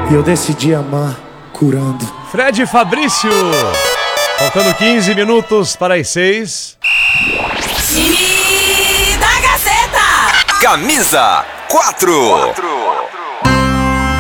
E eu decidi amar curando. Fred e Fabrício. Faltando 15 minutos para as 6. Time da Gazeta. Camisa 4.